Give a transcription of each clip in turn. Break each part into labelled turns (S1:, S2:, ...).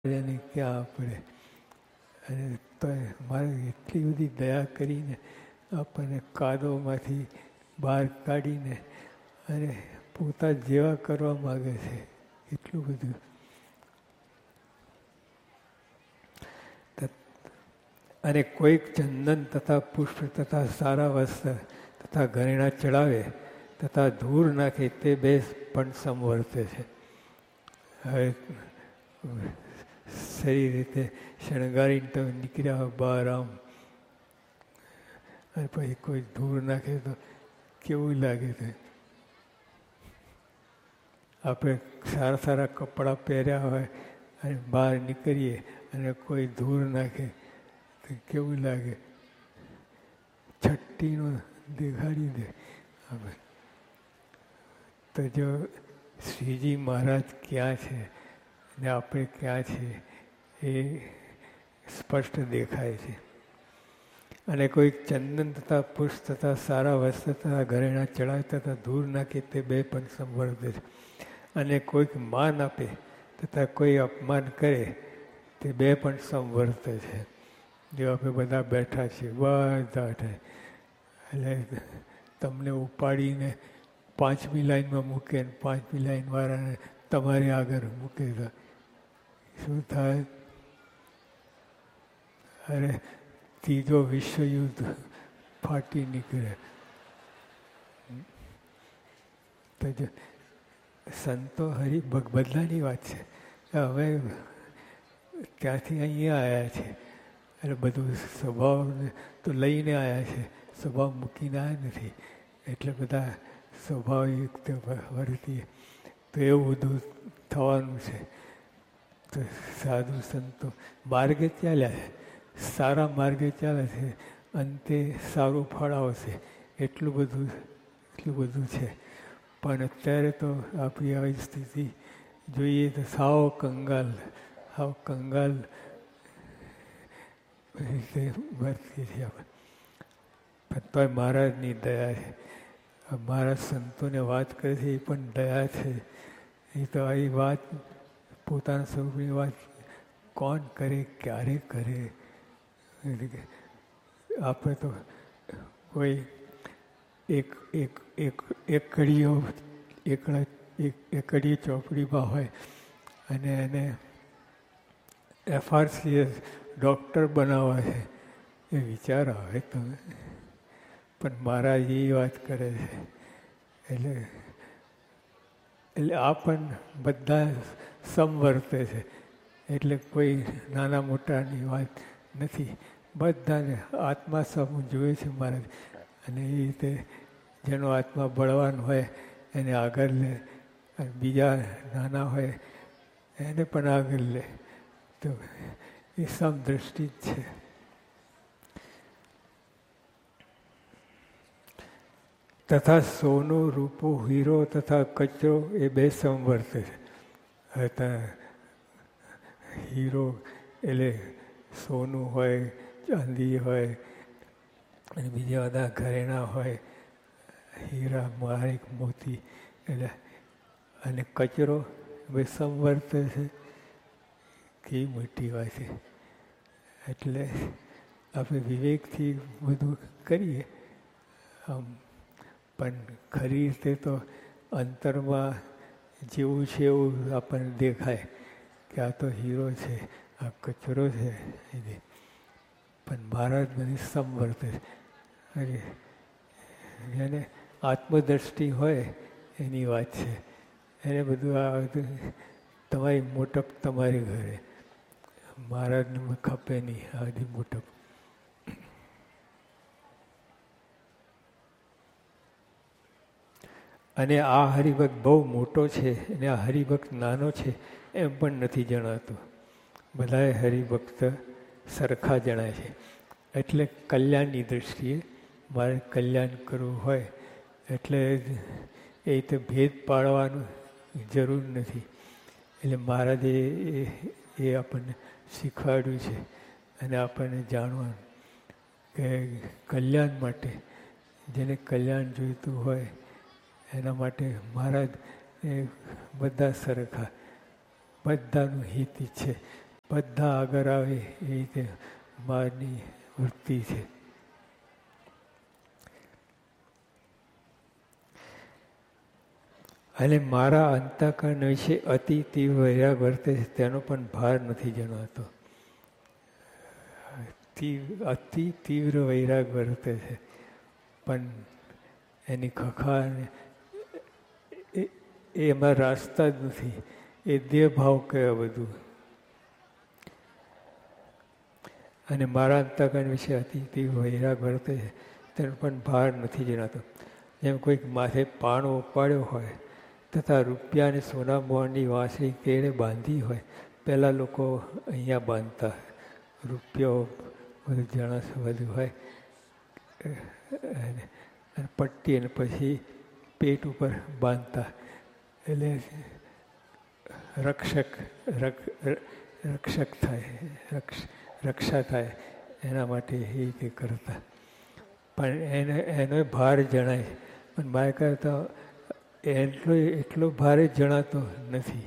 S1: એને ક્યાં આપણે અને તો મારે એટલી બધી દયા કરીને આપણને કાદવમાંથી બહાર કાઢીને અને પોતા જેવા કરવા માગે છે. એટલું બધું અને કોઈક ચંદન તથા પુષ્પ તથા સારા વસ્ત્ર તથા ઘરેણાં ચડાવે તથા ધૂળ નાખે તે બે પણ સમવર્તે છે. હવે સારી રીતે શણગારીને તમે નીકળ્યા બહાર આમ અને પછી કોઈ ધૂળ નાખે તો કેવું લાગે છે. આપણે સારા સારા કપડાં પહેર્યા હોય અને બહાર નીકળીએ અને કોઈ ધૂળ નાખે તો કેવું લાગે. છઠ્ઠીનો દેખાડી દે. આપણે તો જો શ્રીજી મહારાજ ક્યાં છે ને આપણે ક્યાં છીએ એ સ્પષ્ટ દેખાય છે. અને કોઈક ચંદન તથા પુષ્પ તથા સારા વસ્ત્ર તથા ઘરેણાં ચડાવે તથા ધૂળ નાખે તે બે પણ સંવર્તે છે. અને કોઈક માન આપે તથા કોઈ અપમાન કરે તે બે પણ સંવર્તે છે. જો આપણે બધા બેઠા છીએ બધા એટલે તમને ઉપાડીને 5મી લાઈનમાં મૂકે ને 5મી લાઈનવાળાને તમારી આગળ મૂકે તો શું થાય? અરે ત્રીજો વિશ્વયુદ્ધ ફાટી નીકળે. તો જો સંતો બદલાની વાત છે. હવે ત્યાંથી અહીંયા આવ્યા છે એટલે બધું સ્વભાવ તો લઈને આવ્યા છે, સ્વભાવ મૂકીને આવ્યા નથી. એટલે બધા સ્વભાવયુક્ત વર્તીએ તો એવું બધું થવાનું છે. તો સાધુ સંતો માર્ગે ચાલ્યા છે, સારા માર્ગે ચાલે છે, અંતે સારું ફળ આવશે. એટલું બધું છે. પણ અત્યારે તો આપણી આવી સ્થિતિ જોઈએ તો સાવ કંગાલ રીતે વર્તીએ છીએ આપણે. પણ તોય મહારાજની દયા છે. મહારાજ સંતોને વાત કરે છે એ પણ દયા છે. એ તો આ વાત પોતાના સ્વરૂપની વાત કોણ કરે, ક્યારે કરે. આપણે તો કોઈ એક કડીઓ ચોપડીમાં હોય અને એને FRCS ડૉક્ટર બનાવવા છે એ વિચાર આવે તમે. પણ મહારાજ એ વાત કરે છે એટલે આ પણ બધા સમવર્તે છે. એટલે કોઈ નાના મોટાની વાત નથી. બધાને આત્મા સમૂહ જોઈએ છે મહારાજ. અને એ રીતે જેનો આત્મા બળવાન હોય એને આગળ લે અને બીજા નાના હોય એને પણ આગળ લે. તો એ સમદ્રષ્ટિ જ છે. તથા સોનું રૂપો હીરો તથા કચરો એ બે સમવર્તે છે. હીરો એટલે સોનું હોય, ચાંદી હોય અને બીજા બધા ઘરેણાં હોય, હીરા માણિક મોતી એટલે અને કચરો બે સમવર્તે છે. કેવી મોટી વાત છે. એટલે આપણે વિવેકથી બધું કરીએ આમ. પણ ખરી રીતે તો અંતરમાં જેવું છે એવું આપણને દેખાય કે આ તો હીરો છે, આ કચરો છે. પણ મહારાજ બધી સમવર્તે છે. જેને આત્મદ્રષ્ટિ હોય એની વાત છે. એને બધું આ તમારી મોટપ તમારી ઘરે, મહારાજને ખપે નહીં આ બધી મોટપ. અને આ હરિભક્ત બહુ મોટો છે અને આ હરિભક્ત નાનો છે એમ પણ નથી જણાતું. બધાએ હરિભક્ત સરખા જણાય છે. એટલે કલ્યાણની દૃષ્ટિએ મારે કલ્યાણ કરવું હોય એટલે એ તો ભેદ પાડવાનું જરૂર નથી. એટલે મહારાજે એ આપણને શીખવાડ્યું છે અને આપણને જાણવાનું કે કલ્યાણ માટે જેને કલ્યાણ જોઈતું હોય એના માટે મહારાજ એ બધા સરખા, બધાનું હિત ઈચ્છે. બધા આગળ આવે એ રીતે મારની વૃત્તિ છે. અને મારા અંતઃકરણ વિશે અતિ તીવ્ર વૈરાગ વર્તે છે તેનો પણ ભાર નથી જણાતો. અતિ તીવ્ર વૈરાગ વર્તે છે પણ એની ખખાર એમાં રાસ્તા જ નથી. એ દેહ ભાવ કહેવાય બધું. અને મારા અંતઃકરણ વિશે અતિ તીવ્ર વૈરાગ વર્તે છે તેનો પણ ભાર નથી જણાતો. જેમ કોઈક માથે પાણો ઉપાડ્યો હોય તથા રૂપિયા અને સોના મોહરની વાંસળી કેળે બાંધી હોય. પહેલાં લોકો અહીંયા બાંધતા, રૂપિયો બધું જણસ બધું હોય અને પટ્ટી અને પછી પેટ ઉપર બાંધતા. એટલે રક્ષક થાય, રક્ષા થાય એના માટે એ રીતે કરતા. પણ એનો ભાર જણાય. પણ મારે કરતા એટલો ભારે જણાતો નથી.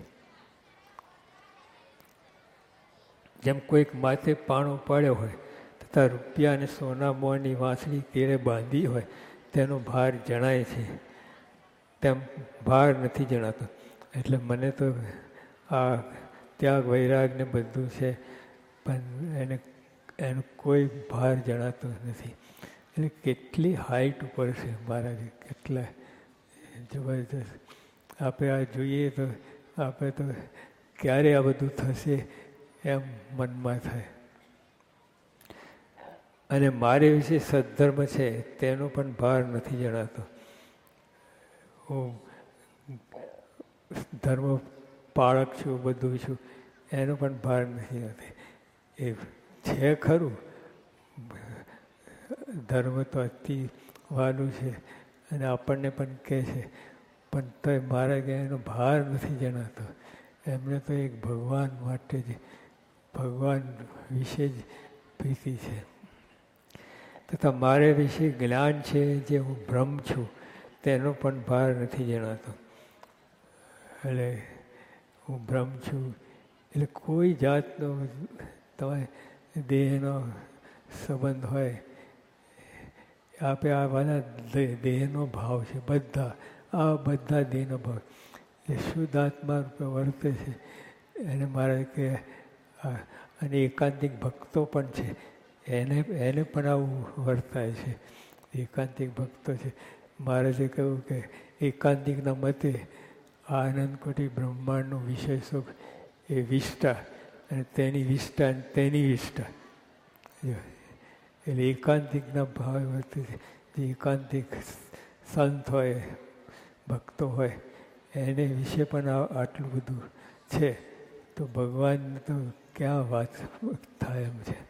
S1: જેમ કોઈક માથે પાણો પાડ્યો હોય તથા રૂપિયા અને સોના મોહની વાંસળી કેળે બાંધી હોય તેનો ભાર જણાય છે, તેમ ભાર નથી જણાતો. એટલે મને તો આ ત્યાગ વૈરાગ ને બધું છે પણ એનો કોઈ ભાર જણાતો નથી. એટલે કેટલી હાઈટ ઉપર છે મહારાજ, કેટલા જબરદસ્ત. આપણે આ જોઈએ તો આપણે તો ક્યારે આ બધું થશે એમ મનમાં થાય. અને મારે વિશે સદ્ધર્મ છે તેનો પણ ભાર નથી જણાતો. હું ધર્મ પાળક છું, બધું છું, એનો પણ ભાર નથી જણાતો. એ છે ખરું, ધર્મ તો અતિ વાલું છે અને આપણને પણ કહે છે, પણ તો મારા એનો ભાર નથી જણાતો. એમને તો એક ભગવાન માટે જ, ભગવાન વિશે જ પ્રીતિ છે. તથા મારે વિશે જ્ઞાન છે જે હું બ્રહ્મ છું તેનો પણ ભાર નથી જણાતો. એટલે હું બ્રહ્મ છું એટલે કોઈ જાતનો તમારે દેહનો સંબંધ હોય, આપે આ બધા દેહનો ભાવ છે. બધા દેહનો ભાવ એ શુદ્ધ આત્મા રૂપે વર્તે છે. એને મારે કે અને એકાંતિક ભક્તો પણ છે એને પણ આવું વર્તાય છે. એકાંતિક ભક્તો છે. મહારાજે કહ્યું કે એકાંતિકના મતે આનંદ કોટી બ્રહ્માંડનો વિષય સુખ એ વિષ્ટા અને તેની વિષ્ટા અને તેની વિષ્ટા. એટલે એકાંતિકના ભાવે વર્તે છે. જે એકાંતિક સંત હોય, ભક્તો હોય, એને વિશે પણ આટલું બધું છે તો ભગવાન તો ક્યાં વાત થાય એમ છે.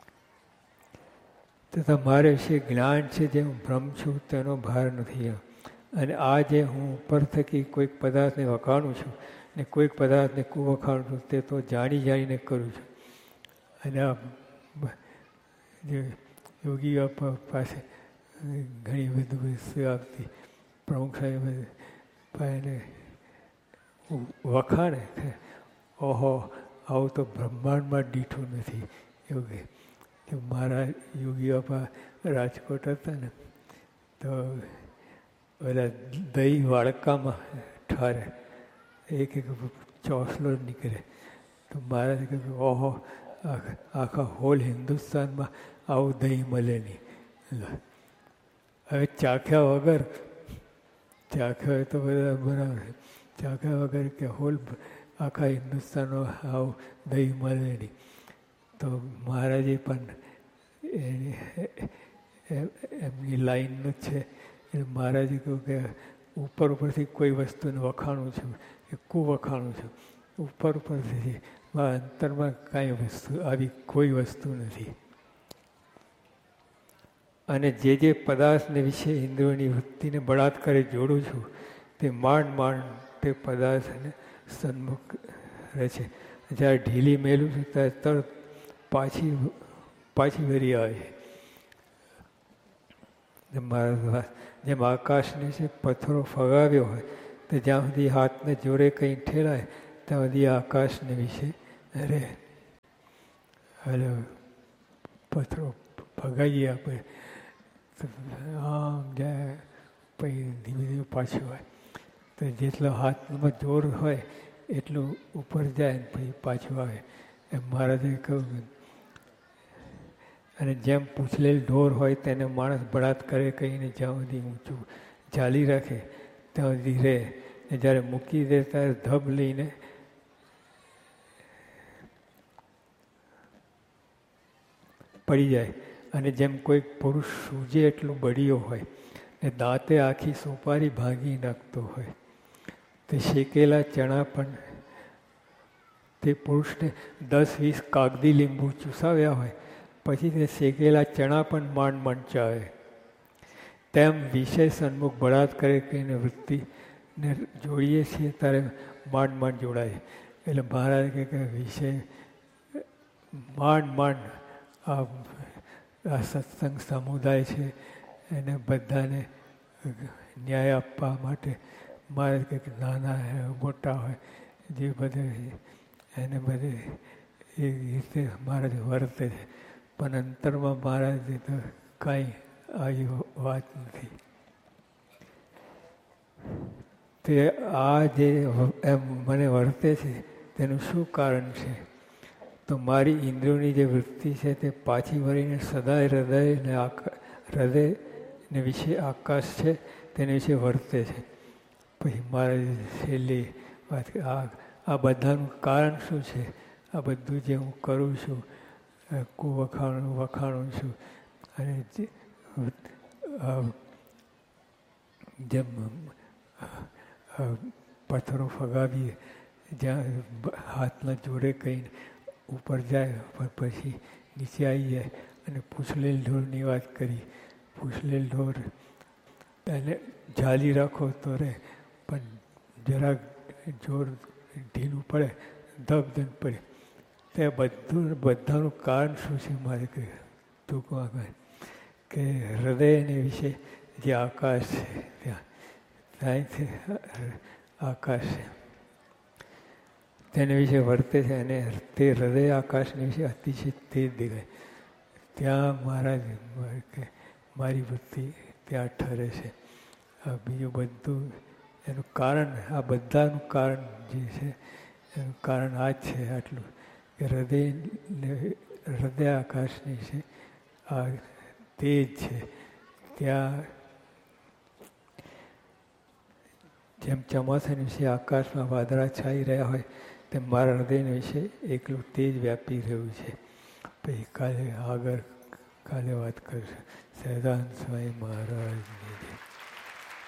S1: તથા મારે વિશે જ્ઞાન છે જે હું બ્રહ્મ છું તેનો ભાર નથી. અને આ જે હું ઉપર થકી કોઈક પદાર્થને વખાણું છું ને કોઈક પદાર્થને વખાણું છું તે તો જાણીને કરું છું. અને આ જે યોગીઓ પાસે ઘણી બધી વસ્તુ આવતી, પ્રમુખ સાહેબ એને વખાણે, ઓહો આવું તો બ્રહ્માંડમાં દીઠું નથી એવું કહે. મારા યોગી બાપા રાજકોટ હતા ને તો બધા દહીં વાડકામાં ઠારે, એક ચોસલો નીકળે. તો મહારાજે કહ્યું ઓહો આખા હોલ હિન્દુસ્તાનમાં આવું દહીં મળે નહીં. હવે ચાખ્યા વગર, ચાખ્યા હોય તો બધા બરાબર, ચાખ્યા વગર કે હોલ આખા હિન્દુસ્તાનમાં આવું દહીં મળે નહીં. તો મહારાજે પણ એમની લાઈનનું જ છે. એટલે મહારાજે કહ્યું કે ઉપરથી કોઈ વસ્તુને વખાણું છું કે વખાણું છું, ઉપરથી મારા અંતરમાં કાંઈ વસ્તુ આવી કોઈ વસ્તુ નથી. અને જે પદાર્થને વિશે ઇન્દ્રિયોની વૃત્તિને બળાત્કારે જોડું છું તે માંડ તે પદાર્થને સન્મુખ રહે છે. જ્યારે ઢીલી મેલું છું ત્યારે તરત પાછી વરી આવે છે. જેમ આકાશને છે પથ્થરો ફગાવ્યો હોય તો જ્યાં સુધી હાથને જોડે કંઈ ઠેલાય ત્યાં સુધી આકાશને વિશે રહે. એટલે પથ્થરો ભગાઈએ આપણે તો આમ જાય, પછી ધીમે ધીમે પાછું આવે. તો જેટલો હાથમાં જોર હોય એટલું ઉપર જાય ને પછી પાછું આવે. એમ મહારાજે કહ્યું. અને જેમ પૂછલેલ ઢોર હોય તેને માણસ બળાત કરે કહીને જ્યાં સુધી ઊંચું ઝાલી રાખે ત્યાં સુધી રહે. ને જ્યારે મૂકી દે ત્યારે ધબ લઈને પડી જાય. અને જેમ કોઈક પુરુષ સૂજે એટલું બળિયો હોય ને દાંતે આખી સોપારી ભાંગી નાખતો હોય, તે શેકેલા ચણા પણ તે પુરુષને 10-20 કાગદી લીંબુ ચૂસાવ્યા હોય પછી તે શેકેલા ચણા પણ માંડ માંડ ચાવે. તેમ વિષય સન્મુખ બળાત કરે કહીને વૃત્તિને જોડીએ છીએ ત્યારે માંડ માંડ જોડાય. એટલે મહારાજ કહે કે વિષય માંડ માંડ આ સત્સંગ સમુદાય છે એને બધાને ન્યાય આપવા માટે મહારાજ કહે કે નાના હોય મોટા હોય જે બધે એને બધે એ રીતે મહારાજ વર્તે છે. પણ અંતરમાં મહારાજે તો કાંઈ આવી વાત નથી. તે આ જે એમ મને વર્તે છે તેનું શું કારણ છે? તો મારી ઇન્દ્રિયોની જે વૃત્તિ છે તે પાછી વળીને સદાય હૃદયને વિશે આકાશ છે તેને વિશે વર્તે છે. પછી મારે છેલ્લી વાત આ બધાનું કારણ શું છે? આ બધું જે હું કરું છું, વખાણું છું અને જેમ પથ્થરો ફગાવીએ જ્યાં હાથના જોડે કહીને ઉપર જાય પણ પછી નીચે આવી જાય. અને પૂછલેલ ઢોરની વાત કરી. પૂછલેલ ઢોર એને ઝાલી રાખો તો રહે, પણ જરાક જોર ઢીલું પડે ધબધન પડે. તે બધાનું કારણ શું છે? મારે ટૂંકમાં કહે કે હૃદયને વિશે જે આકાશ છે ત્યાંથી આકાશ છે તેને વિશે વર્તે છે. અને તે હૃદય આકાશને વિશે અતિશય તેજ દેખાય. ત્યાં મહારાજ કે મારી વૃત્તિ ત્યાં ઠરે છે. આ બીજું બધું એનું કારણ, આ બધાનું કારણ જે છે એનું કારણ આ જ છે આટલું કે હૃદય આકાશની છે આ તેજ છે. ત્યાં જેમ ચોમાસાની વિશે આકાશમાં વાદળા છાઈ રહ્યા હોય તેમ મારા હૃદયના વિશે એકલું તેજ વ્યાપી રહ્યું છે. પછી કાલે વાત કરશું. સહજાનંદ સ્વામી મહારાજ.